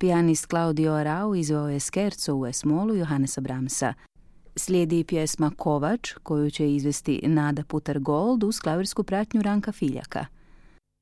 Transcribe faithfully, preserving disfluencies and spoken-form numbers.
Pijanist Claudio Arau izveo je skerco u es-molu Johannesa Brahmsa. Slijedi pjesma Kovač, koju će izvesti Nada Putar-Gold uz klavirsku pratnju Ranka Filjaka.